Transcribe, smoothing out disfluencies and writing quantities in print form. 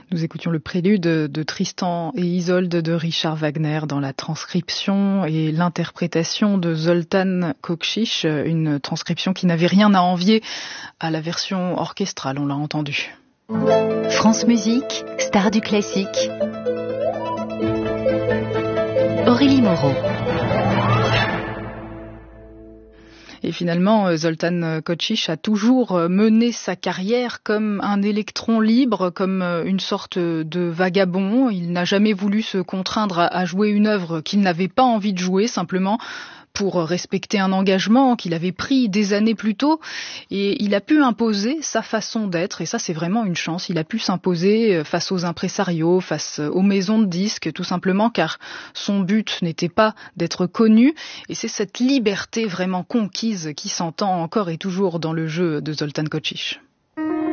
Nous écoutions le prélude de Tristan et Isolde de Richard Wagner dans la transcription et l'interprétation de Zoltán Kocsich, une transcription qui n'avait rien à envier à la version orchestrale, on l'a entendu. France Musique, star du classique. Aurélie Moreau. Et finalement, Zoltán Kocsich a toujours mené sa carrière comme un électron libre, comme une sorte de vagabond. Il n'a jamais voulu se contraindre à jouer une œuvre qu'il n'avait pas envie de jouer, simplement pour respecter un engagement qu'il avait pris des années plus tôt. Et il a pu imposer sa façon d'être, et ça c'est vraiment une chance. Il a pu s'imposer face aux impresarios, face aux maisons de disques, tout simplement car son but n'était pas d'être connu. Et c'est cette liberté vraiment conquise qui s'entend encore et toujours dans le jeu de Zoltán Kocsich.